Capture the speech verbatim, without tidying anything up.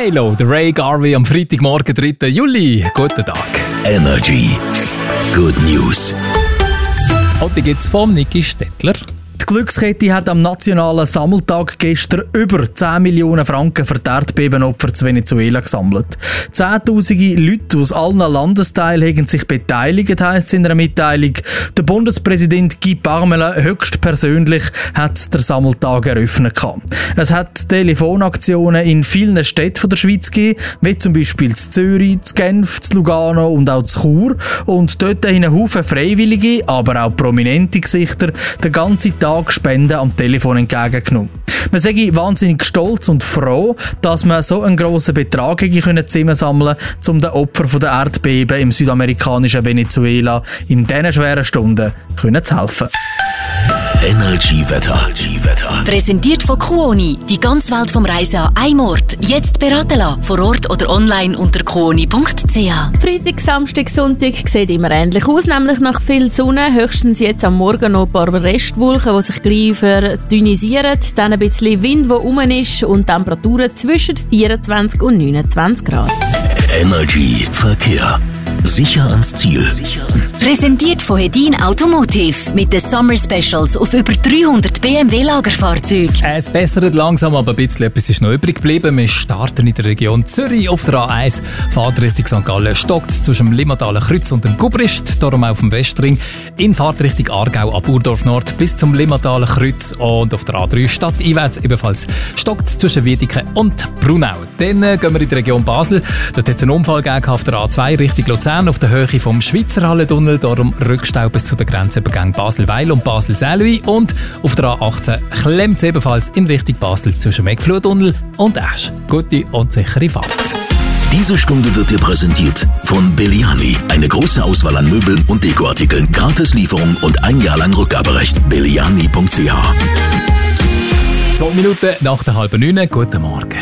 Halo, der Ray Garvey am Freitagmorgen, dritten Juli. Guten Tag. Energy. Good News. Heute gibt es vom Niki Stettler. Die Glückskette hat am nationalen Sammeltag gestern über zehn Millionen Franken für die Erdbebenopfer zu Venezuela gesammelt. Zehntausende Leute aus allen Landesteilen haben sich beteiligt, heisst es in einer Mitteilung. Der Bundespräsident Guy Parmelin höchstpersönlich hat den Sammeltag eröffnet. Es hat Telefonaktionen in vielen Städten der Schweiz gegeben, wie zum Beispiel in Zürich, in Genf, in Lugano und auch in Chur. Und dort haben einen Haufen Freiwillige, aber auch prominente Gesichter den ganzen Tag Spenden am Telefon entgegengenommen. Man sei wahnsinnig stolz und froh, dass man so einen grossen Betrag zusammensammeln konnte, um den Opfern der Erdbeben im südamerikanischen Venezuela in diesen schweren Stunden zu helfen. Energy-Wetter. Präsentiert von Kuoni. Die ganze Welt vom Reisen an einem Ort. Jetzt beraten lassen. Vor Ort oder online unter kuoni punkt c h. Freitag, Samstag, Sonntag sieht immer ähnlich aus, nämlich nach viel Sonne. Höchstens jetzt am Morgen noch ein paar Restwolken, die sich gleich verdünnisieren. Dann ein bisschen Wind, der rum ist und Temperaturen zwischen vierundzwanzig und neunundzwanzig Grad. Energy Verkehr. Sicher ans Ziel. Präsentiert von Hedin Automotive mit den Summer Specials auf über dreihundert B M W-Lagerfahrzeuge. Es bessert langsam, aber ein bisschen etwas ist noch übrig geblieben. Wir starten in der Region Zürich auf der A eins. Fahrt Richtung Sankt Gallen stockt zwischen dem Limmataler Kreuz und dem Gubrist. Darum auf dem Westring. In Fahrt Richtung Aargau ab Urdorf Nord bis zum Limmataler Kreuz. Und auf der A drei stadteinwärts ebenfalls stockt zwischen Wiedeke und Brunau. Dann äh, gehen wir in die Region Basel. Dort hat es einen Unfall gegeben auf der A zwei Richtung Luzern auf der Höhe vom Schweizer Hallentunnel. Darum Rückstau bis zu den Grenzübergängen Basel-Weil und Basel-Sählui. Und auf der A achtzehn klemmt es ebenfalls in Richtung Basel zwischen Megfluhtunnel und Asch. Gute und sichere Fahrt. Diese Stunde wird dir präsentiert von Belliani. Eine große Auswahl an Möbeln und Dekoartikeln. Gratislieferung und ein Jahr lang Rückgaberecht. belliani punkt c h. Zwei Minuten nach der halben neun. Guten Morgen.